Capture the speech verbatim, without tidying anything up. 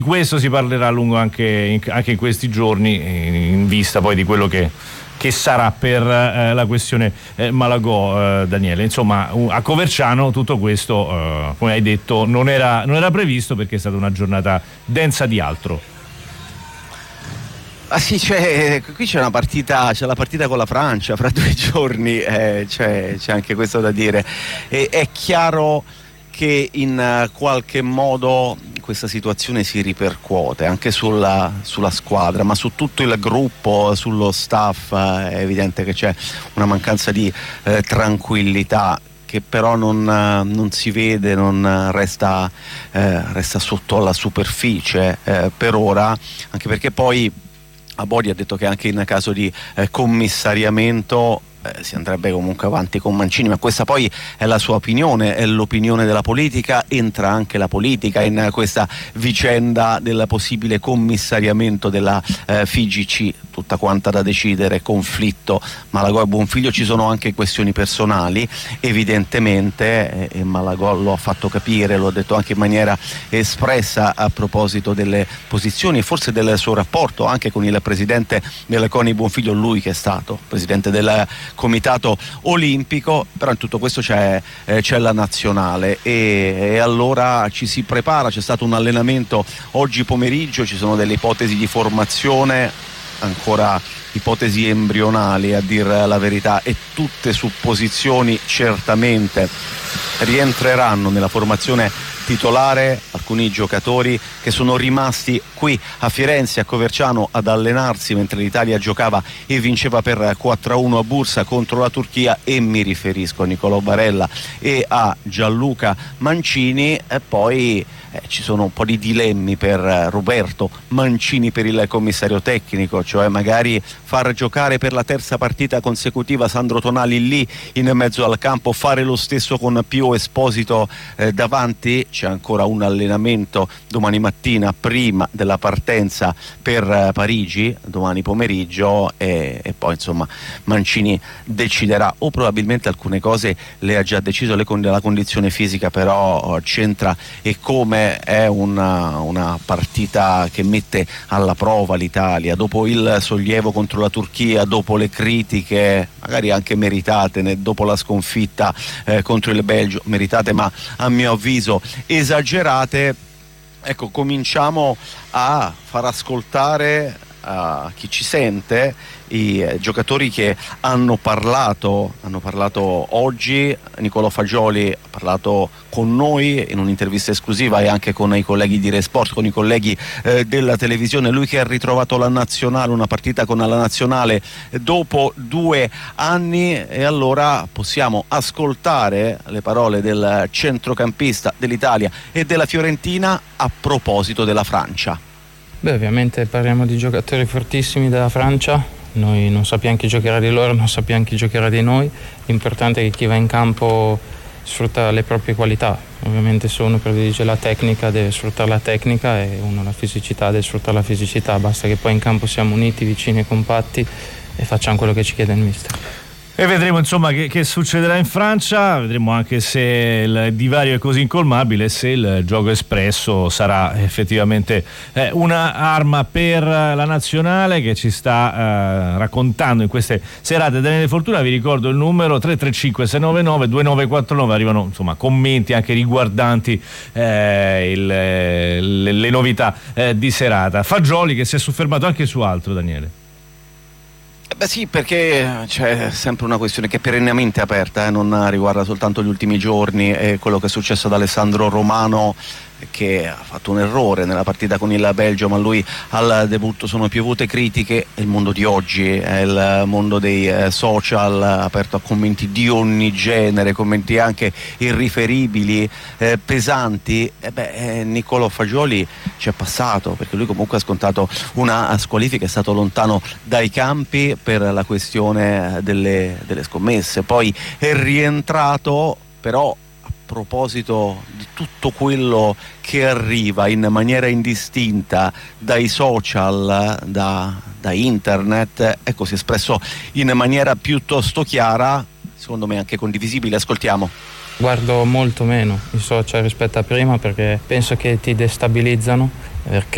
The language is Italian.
questo si parlerà a lungo anche in, anche in questi giorni, in vista poi di quello che, che sarà per eh, la questione eh, Malagò, eh, Daniele. Insomma, a Coverciano tutto questo, eh, come hai detto, non era, non era previsto, perché è stata una giornata densa di altro. Ah sì, c'è, qui c'è una partita, c'è la partita con la Francia fra due giorni, eh, c'è, c'è anche questo da dire. E, è chiaro che in qualche modo questa situazione si ripercuote anche sulla, sulla squadra, ma su tutto il gruppo, sullo staff. È evidente che c'è una mancanza di eh, tranquillità, che però non, non si vede, non resta, eh, resta sotto la superficie eh, per ora, anche perché poi Abodi ha detto che anche in caso di eh, commissariamento Eh, si andrebbe comunque avanti con Mancini, ma questa poi è la sua opinione, è l'opinione della politica. Entra anche la politica in questa vicenda del possibile commissariamento della eh, F I G C, tutta quanta da decidere, conflitto Malagò e Bonfiglio. Ci sono anche questioni personali, evidentemente, eh, e Malagò lo ha fatto capire, lo ha detto anche in maniera espressa a proposito delle posizioni e forse del suo rapporto anche con il presidente del CONI Bonfiglio, lui che è stato presidente del Comitato Olimpico. Però in tutto questo c'è, eh, c'è la nazionale e, e allora ci si prepara. C'è stato un allenamento oggi pomeriggio, ci sono delle ipotesi di formazione, ancora ipotesi embrionali a dir la verità, e tutte supposizioni. Certamente rientreranno nella formazione titolare alcuni giocatori che sono rimasti qui a Firenze, a Coverciano, ad allenarsi mentre l'Italia giocava e vinceva per quattro a uno a Bursa contro la Turchia, e mi riferisco a Nicolò Barella e a Gianluca Mancini. E poi eh, ci sono un po' di dilemmi per Roberto Mancini, per il commissario tecnico, cioè magari far giocare per la terza partita consecutiva Sandro Tonali lì in mezzo al campo, fare lo stesso con Pio Esposito eh, davanti. C'è ancora un allenamento domani mattina prima della partenza per eh, Parigi, domani pomeriggio, e, e poi insomma Mancini deciderà, o probabilmente alcune cose le ha già deciso. Le con- la condizione fisica però c'entra, e come è una, una partita che mette alla prova l'Italia dopo il sollievo contro la Turchia, dopo le critiche magari anche meritate, né, dopo la sconfitta eh, contro il Belgio, meritate ma a mio avviso esagerate. Ecco, cominciamo a far ascoltare a chi ci sente i eh, giocatori che hanno parlato hanno parlato oggi. Nicolò Fagioli ha parlato con noi in un'intervista esclusiva, e anche con i colleghi di Re Sport, con i colleghi eh, della televisione. Lui che ha ritrovato la nazionale, una partita con la nazionale dopo due anni, e allora possiamo ascoltare le parole del centrocampista dell'Italia e della Fiorentina a proposito della Francia. Beh, ovviamente parliamo di giocatori fortissimi della Francia. Noi non sappiamo chi giocherà di loro, non sappiamo chi giocherà di noi. L'importante è che chi va in campo sfrutta le proprie qualità. Ovviamente se uno predilige la tecnica deve sfruttare la tecnica, e uno la fisicità deve sfruttare la fisicità. Basta che poi in campo siamo uniti, vicini e compatti, e facciamo quello che ci chiede il mister. E vedremo insomma che, che succederà in Francia, vedremo anche se il divario è così incolmabile, se il gioco espresso sarà effettivamente eh, una arma per la nazionale che ci sta eh, raccontando in queste serate. Daniele Fortuna, vi ricordo il numero tre tre cinque sei nove nove due nove quattro nove, arrivano insomma commenti anche riguardanti eh, il, le, le novità eh, di serata. Fagioli che si è soffermato anche su altro, Daniele. Beh sì, perché c'è sempre una questione che è perennemente aperta, eh, non riguarda soltanto gli ultimi giorni, e quello che è successo ad Alessandro Romano, che ha fatto un errore nella partita con il Belgio, ma lui al debutto sono piovute critiche. Il mondo di oggi è il mondo dei eh, social, aperto a commenti di ogni genere, commenti anche irriferibili, eh, pesanti. E beh, eh, Nicolò Fagioli ci è passato, perché lui comunque ha scontato una squalifica, è stato lontano dai campi per la questione delle, delle scommesse, poi è rientrato. Però a proposito di tutto quello che arriva in maniera indistinta dai social, da, da internet, ecco, si è espresso in maniera piuttosto chiara, secondo me anche condivisibile. Ascoltiamo. Guardo molto meno i social rispetto a prima, perché penso che ti destabilizzano, perché